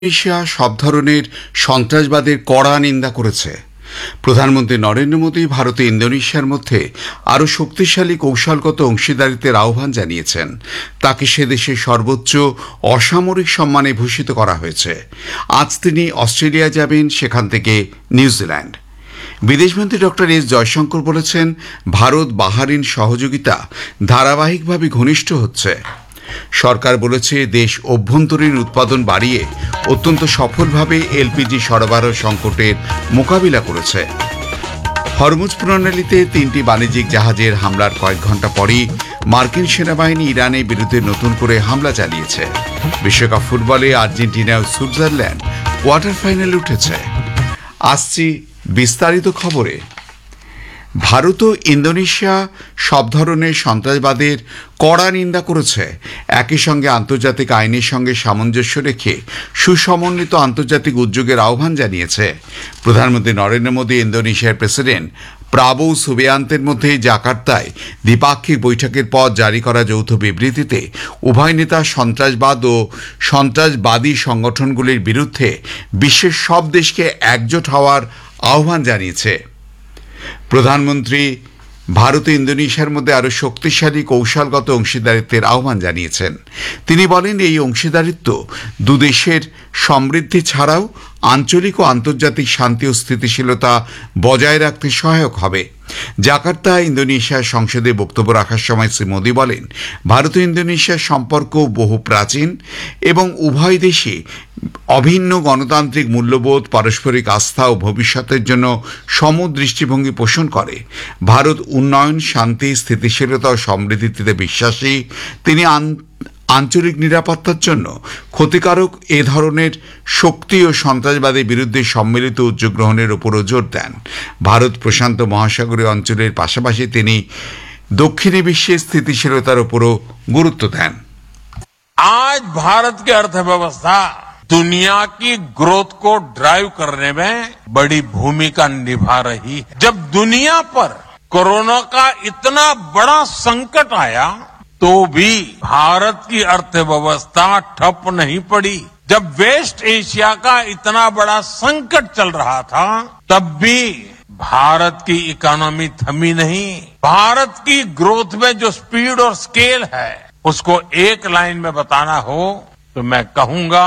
Indonesia সব ধরনের সন্ত্রাসবাদের কড়া নিন্দা করেছে। প্রধানমন্ত্রী নরেন্দ্র মোদী ভারতে ইন্দোনেশিয়ার মধ্যে আরও শক্তিশালী কৌশলগত অংশীদারিত্বের আহ্বান জানিয়েছেন। তাকে সে দেশের সর্বোচ্চ অসামরিক সম্মানে ভূষিত করা হয়েছে। আজ তিনি অস্ট্রেলিয়া যাবেন, সেখান থেকে নিউজিল্যান্ড। বিদেশমন্ত্রী ডক্টর এস জয়শঙ্কর বলেছেন, ভারত বাহরাইন সহযোগিতা ধারাবাহিকভাবে ঘনিষ্ঠ হচ্ছে। সরকার বলেছে, দেশ অভ্যন্তরীণ উৎপাদন বাড়িয়ে অত্যন্ত সফলভাবে এলপিজি সরবরাহ সংকটের মোকাবিলা করেছে। হরমুজ প্রণালীতে 3টি বাণিজ্যিক জাহাজের হামলার কয়েক ঘন্টা পরই মার্কিন সেনাবাহিনী ইরানের বিরুদ্ধে নতুন করে হামলা চালিয়েছে। বিশ্বকাপ ফুটবলে আর্জেন্টিনা ও সুইজারল্যান্ড কোয়ার্টার ফাইনালে উঠেছে। আসছি বিস্তারিত খবরে। ভারত ও ইন্দোনেশিয়া সব ধরনের সন্ত্রাসবাদের কড়া নিন্দা করেছে। একই সঙ্গে আন্তর্জাতিক আইনের সঙ্গে সামঞ্জস্য রেখে সুসমন্বিত আন্তর্জাতিক উদ্যোগের আহ্বান জানিয়েছে। প্রধানমন্ত্রী নরেন্দ্র মোদী ইন্দোনেশিয়ার প্রেসিডেন্ট প্রাবোও সুবিয়ান্তের মধ্যে জাকার্তায় দ্বিপাক্ষিক বৈঠকের পর জারি করা যৌথ বিবৃতিতে উভয় নেতা সন্ত্রাসবাদ ও সন্ত্রাসবাদী সংগঠনগুলির বিরুদ্ধে বিশ্বের সব দেশকে একজোট হওয়ার আহ্বান জানিয়েছে। প্রধানমন্ত্রী ভারত ও ইন্দোনেশিয়ার মধ্যে আরও শক্তিশালী কৌশলগত অংশীদারিত্বের আহ্বান জানিয়েছেন। তিনি বলেন, এই অংশীদারিত্ব দুদেশের সমৃদ্ধি ছাড়াও আঞ্চলিক ও আন্তর্জাতিক শান্তি ও স্থিতিশীলতা বজায় রাখতে সহায়ক হবে। জাকার্তা ইন্দোনেশিয়ার সংসদে বক্তব্য রাখার সময় শ্রী মোদী বলেন, ভারত ও ইন্দোনেশিয়ার সম্পর্ক বহু প্রাচীন এবং উভয় দেশই অভিন্ন গণতান্ত্রিক মূল্যবোধ, পারস্পরিক আস্থা ও ভবিষ্যতের জন্য সমদৃষ্টিভঙ্গি পোষণ করে। ভারত উন্নয়ন, শান্তি, স্থিতিশীলতা ও সমৃদ্ধিতে বিশ্বাসী। তিনি আঞ্চলিক নিরাপত্তার জন্য ক্ষতিকারক এ ধরনের শক্তি ও সন্ত্রাসবাদের বিরুদ্ধে সম্মিলিত উদ্যোগ গ্রহণের উপরও জোর দেন। ভারত প্রশান্ত মহাসাগরীয় অঞ্চলের পাশাপাশি তিনি দক্ষিণী বিশ্বের স্থিতিশীলতার উপরও গুরুত্ব দেন। आज भारत की अर्थव्यवस्था दुनिया की ग्रोथ को ड्राइव करने में बड़ी भूमिका निभा रही है। जब दुनिया पर कोरोना का इतना बड़ा संकट आया तो भी भारत की अर्थव्यवस्था ठप नहीं पड़ी। जब वेस्ट एशिया का इतना बड़ा संकट चल रहा था तब भी भारत की इकोनॉमी थमी नहीं। भारत की ग्रोथ में जो स्पीड और स्केल है उसको एक लाइन में बताना हो तो मैं कहूंगा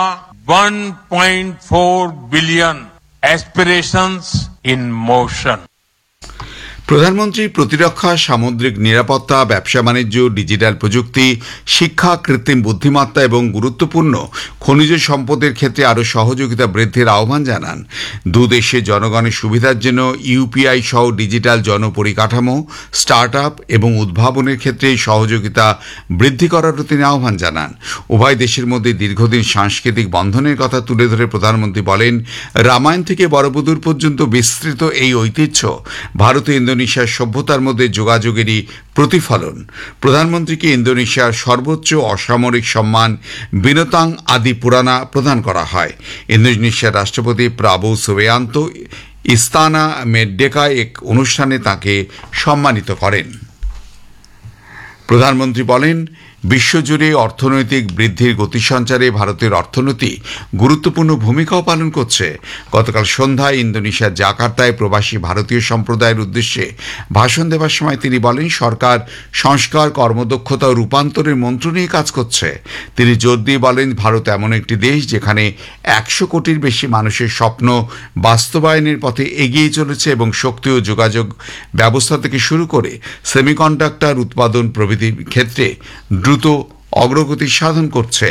1.4 बिलियन एस्पिरेशंस इन मोशन। প্রধানমন্ত্রী প্রতিরক্ষা, সামুদ্রিক নিরাপত্তা, ব্যবসা বাণিজ্য, ডিজিটাল প্রযুক্তি, শিক্ষা, কৃত্রিম বুদ্ধিমত্তা এবং গুরুত্বপূর্ণ খনিজ সম্পদের ক্ষেত্রে আরও সহযোগিতা বৃদ্ধির আহ্বান জানান। দুদেশের জনগণের সুবিধার জন্য ইউপিআই সহ ডিজিটাল জনপরিকাঠামো, স্টার্ট আপ এবং উদ্ভাবনের ক্ষেত্রে সহযোগিতা বৃদ্ধি করারও তিনি আহ্বান জানান। উভয় দেশের মধ্যে দীর্ঘদিন সাংস্কৃতিক বন্ধনের কথা তুলে ধরে প্রধানমন্ত্রী বলেন, রামায়ণ থেকে বড়বুদুর পর্যন্ত বিস্তৃত এই ঐতিহ্য ভারত ইন্দোনেশিয়ার সভ্যতার মধ্যে যোগাযোগেরই প্রতিফলন। প্রধানমন্ত্রীকে ইন্দোনেশিয়ার সর্বোচ্চ অসামরিক সম্মান বিনতাং আদি পুরানা প্রদান করা হয়। ইন্দোনেশিয়ার রাষ্ট্রপতি প্রাবোও সুবিয়ান্তো ইস্তানা মেরডেকায় এক অনুষ্ঠানে তাকে সম্মানিত করেন। প্রধানমন্ত্রী বলেন, বিশ্বজুড়ে অর্থনৈতিক বৃদ্ধির গতিসঞ্চারে ভারতের অর্থনীতি গুরুত্বপূর্ণ ভূমিকাও পালন করছে। গতকাল সন্ধ্যায় ইন্দোনেশিয়ার জাকার্তায় প্রবাসী ভারতীয় সম্প্রদায়ের উদ্দেশ্যে ভাষণ দেওয়ার সময় তিনি বলেন, সরকার সংস্কার, কর্মদক্ষতা ও রূপান্তরের মন্ত্র নিয়ে কাজ করছে। তিনি জোর দিয়ে বলেন, ভারত এমন একটি দেশ যেখানে 100 কোটির বেশি মানুষের স্বপ্ন বাস্তবায়নের পথে এগিয়ে চলেছে এবং শক্তি ও যোগাযোগ ব্যবস্থা থেকে শুরু করে সেমিকন্ডাক্টর উৎপাদন প্রভৃতির ক্ষেত্রে দ্রুত অগ্রগতি সাধন করছে।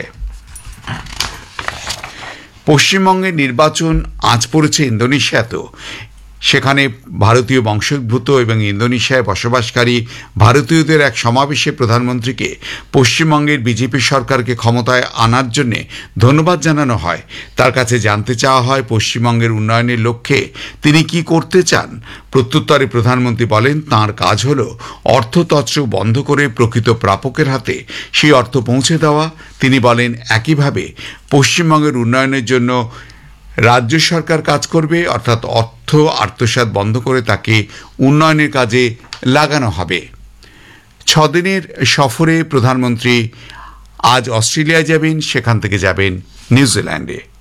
পশ্চিমবঙ্গের নির্বাচন আজ পড়েছে ইন্দোনেশিয়াতেও। সেখানে ভারতীয় বংশোদ্ভূত এবং ইন্দোনেশিয়ায় বসবাসকারী ভারতীয়দের এক সমাবেশে প্রধানমন্ত্রীকে পশ্চিমবঙ্গের বিজেপি সরকারকে ক্ষমতায় আনার জন্য ধন্যবাদ জানানো হয়। তার কাছে জানতে চাওয়া হয়, পশ্চিমবঙ্গের উন্নয়নের লক্ষ্যে তিনি কি করতে চান। প্রত্যুত্তরে প্রধানমন্ত্রী বলেন, তাঁর কাজ হল অর্থতন্ত্র বন্ধ করে প্রকৃত প্রাপকের হাতে সেই অর্থ পৌঁছে দেওয়া। তিনি বলেন, একইভাবে পশ্চিমবঙ্গের উন্নয়নের জন্য রাজ্য সরকার কাজ করবে, অর্থাৎ অর্থ আত্মসাৎ বন্ধ করে তাকে উন্নয়নের কাজে লাগানো হবে। 6 দিনের সফরে প্রধানমন্ত্রী আজ অস্ট্রেলিয়ায় যাবেন, সেখান থেকে যাবেন নিউজিল্যান্ডে।